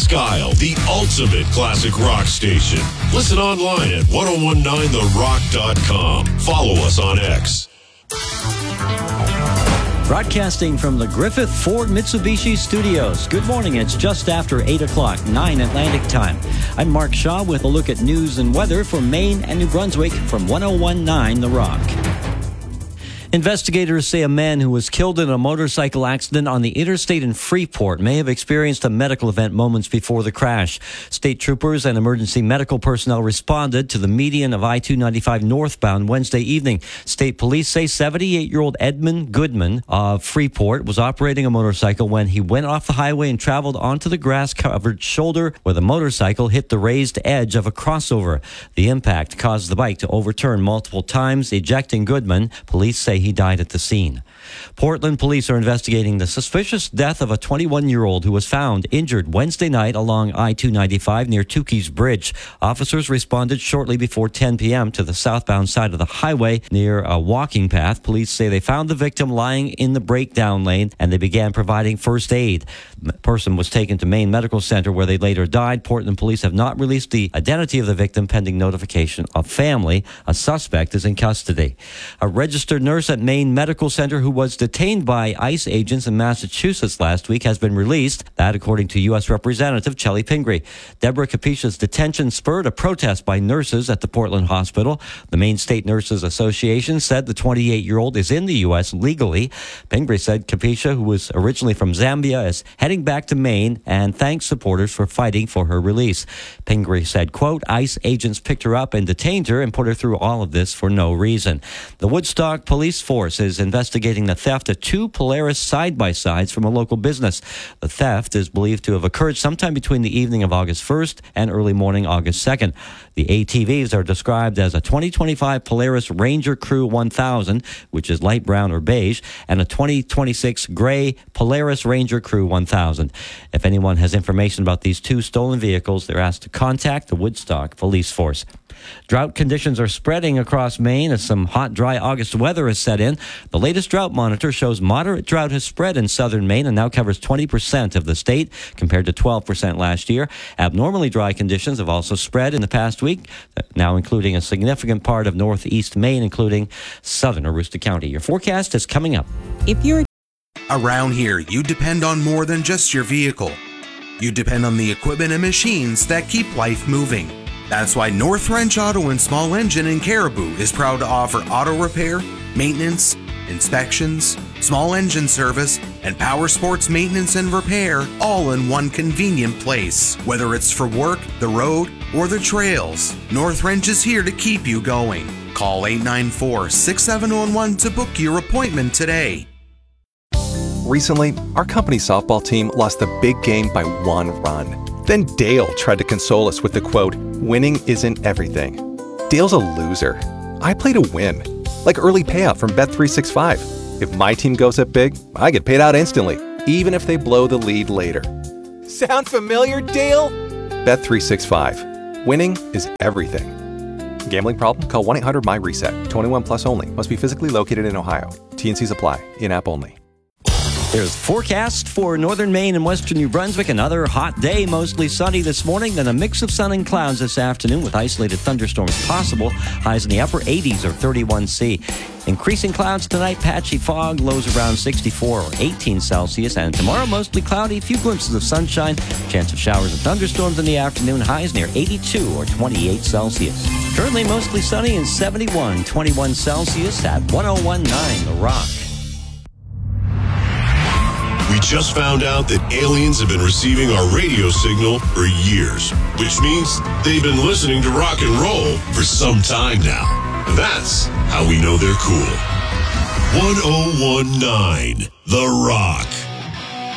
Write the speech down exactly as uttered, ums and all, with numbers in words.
Kyle, the ultimate classic rock station. Listen online at ten nineteen the rock dot com. Follow us on X. Broadcasting from the Griffith Ford Mitsubishi Studios. Good morning. It's just after eight o'clock, nine Atlantic time. I'm Mark Shaw with a look at news and weather for Maine and New Brunswick from ten nineteen The Rock. Investigators say a man who was killed in a motorcycle accident on the interstate in Freeport may have experienced a medical event moments before the crash. State troopers and emergency medical personnel responded to the median of I two ninety-five northbound Wednesday evening. State police say seventy-eight-year-old Edmund Goodman of Freeport was operating a motorcycle when he went off the highway and traveled onto the grass-covered shoulder where the motorcycle hit the raised edge of a crossover. The impact caused the bike to overturn multiple times, ejecting Goodman. Police say he died at the scene. Portland police are investigating the suspicious death of a twenty-one-year-old who was found injured Wednesday night along I two ninety-five near Tukey's Bridge. Officers responded shortly before ten p.m. to the southbound side of the highway near a walking path. Police say they found the victim lying in the breakdown lane and they began providing first aid. The person was taken to Maine Medical Center where they later died. Portland police have not released the identity of the victim pending notification of family. A suspect is in custody. A registered nurse at Maine Medical Center who was detained by ICE agents in Massachusetts last week has been released. That, according to U S Representative Chellie Pingree. Deborah Capicia's detention spurred a protest by nurses at the Portland hospital. The Maine State Nurses Association said the twenty-eight-year-old is in the U S legally. Pingree said Capicia, who was originally from Zambia, is heading back to Maine and thanked supporters for fighting for her release. Pingree said, quote, ICE agents picked her up and detained her and put her through all of this for no reason. The Woodstock Police Force is investigating the theft of two Polaris side-by-sides from a local business. The theft is believed to have occurred sometime between the evening of August first and early morning August second. The A T Vs are described as a twenty twenty-five Polaris Ranger Crew one thousand, which is light brown or beige, and a twenty twenty-six gray Polaris Ranger Crew one thousand. If anyone has information about these two stolen vehicles, they're asked to contact the Woodstock Police Force. Drought conditions are spreading across Maine as some hot, dry August weather has set in. The latest drought monitor shows moderate drought has spread in southern Maine and now covers twenty percent of the state compared to twelve percent last year. Abnormally dry conditions have also spread in the past week, now including a significant part of northeast Maine, including southern Aroostook County. Your forecast is coming up. If you're Around here, you depend on more than just your vehicle. You depend on the equipment and machines that keep life moving. That's why North Wrench Auto and Small Engine in Caribou is proud to offer auto repair, maintenance, inspections, small engine service, and power sports maintenance and repair all in one convenient place. Whether it's for work, the road, or the trails, North Wrench is here to keep you going. Call eight nine four, six seven one one to book your appointment today. Recently, our company softball team lost the big game by one run. Then Dale tried to console us with the quote, winning isn't everything. Dale's a loser. I play to win. Like early payout from Bet three sixty-five. If my team goes up big, I get paid out instantly, even if they blow the lead later. Sound familiar, Dale? Bet three sixty-five. Winning is everything. Gambling problem? Call one eight hundred M Y reset. twenty-one plus only. Must be physically located in Ohio. T and Cs apply. In-app only. There's forecast for northern Maine and western New Brunswick. Another hot day, mostly sunny this morning, then a mix of sun and clouds this afternoon with isolated thunderstorms possible. Highs in the upper eighties or thirty-one C. Increasing clouds tonight, patchy fog, lows around sixty-four or eighteen Celsius. And tomorrow, mostly cloudy, a few glimpses of sunshine, chance of showers and thunderstorms in the afternoon, highs near eighty-two or twenty-eight Celsius. Currently mostly sunny and seventy-one, twenty-one Celsius at ten nineteen The Rock. We just found out that aliens have been receiving our radio signal for years, which means they've been listening to rock and roll for some time now. And that's how we know they're cool. ten nineteen The Rock.